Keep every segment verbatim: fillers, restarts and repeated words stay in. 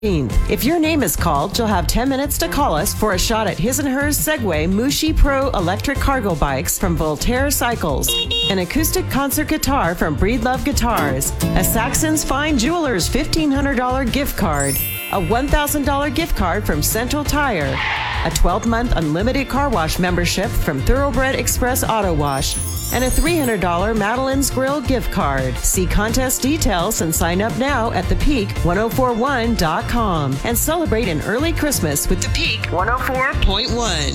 If your name is called, you'll have ten minutes to call us for a shot at his and hers Segway Mushi Pro electric cargo bikes from Voltaire Cycles, an acoustic concert guitar from Breedlove Guitars, a Saxon's Fine Jewelers fifteen hundred dollars gift card, a one thousand dollars gift card from Central Tire, a twelve-month unlimited car wash membership from Thoroughbred Express Auto Wash, and a three hundred dollars Madeline's Grill gift card. See contest details and sign up now at the peak ten forty-one dot com and celebrate an early Christmas with the Peak one oh four point one.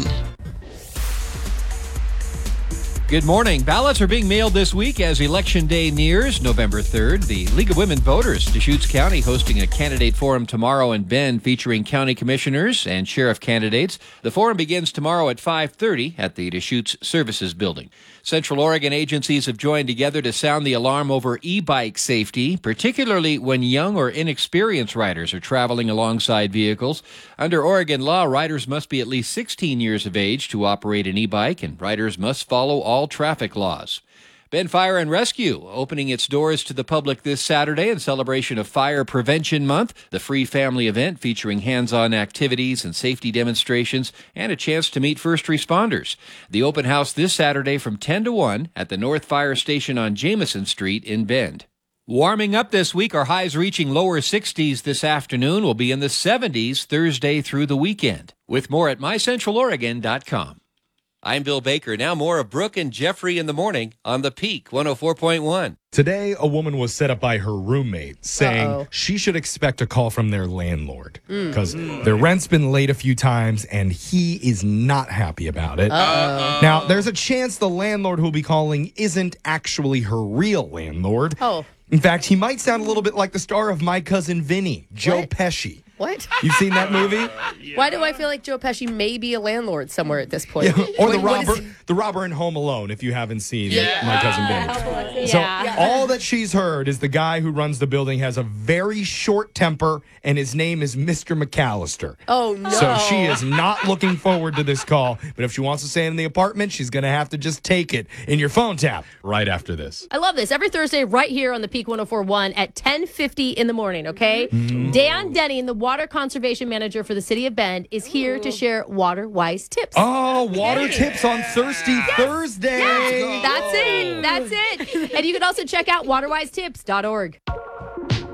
Good morning. Ballots are being mailed this week as Election Day nears, November third. The League of Women Voters, Deschutes County, hosting a candidate forum tomorrow in Bend featuring county commissioners and sheriff candidates. The forum begins tomorrow at five thirty at the Deschutes Services Building. Central Oregon agencies have joined together to sound the alarm over e-bike safety, particularly when young or inexperienced riders are traveling alongside vehicles. Under Oregon law, riders must be at least sixteen years of age to operate an e-bike, and riders must follow all traffic laws. Bend Fire and Rescue opening its doors to the public this Saturday in celebration of Fire Prevention Month, the free family event featuring hands-on activities and safety demonstrations and a chance to meet first responders. The open house this Saturday from ten to one at the North Fire Station on Jameson Street in Bend. Warming up this week, our highs reaching lower sixties this afternoon. Will be in the seventies Thursday through the weekend. With more at my central oregon dot com. I'm Bill Baker. Now more of Brooke and Jeffrey in the morning on the Peak one oh four point one. Today, a woman was set up by her roommate saying Uh-oh. she should expect a call from their landlord because mm. their rent's been late a few times and he is not happy about it. Uh-oh. Now, there's a chance the landlord who'll be calling isn't actually her real landlord. Oh. In fact, he might sound a little bit like the star of My Cousin Vinny, Joe What? Pesci. What? You've seen that movie? Uh, yeah. Why do I feel like Joe Pesci may be a landlord somewhere at this point? Yeah. Or what, the robber, is... the robber in Home Alone, if you haven't seen yeah. My Cousin Vinny. So yeah. all that she's heard is the guy who runs the building has a very short temper, and his name is Mister McAllister. Oh, no. So she is not looking forward to this call, but if she wants to stay in the apartment, she's going to have to just take it in your phone tap right after this. I love this. Every Thursday right here on the Peak one oh four point one at ten fifty in the morning, okay? Mm. Dan Denny, the Water Conservation Manager for the City of Bend, is here to share water-wise tips. Oh, water yeah. tips on Thirsty yes. Thursday. Yes. That's it. That's it. And you can also check out water wise tips dot org.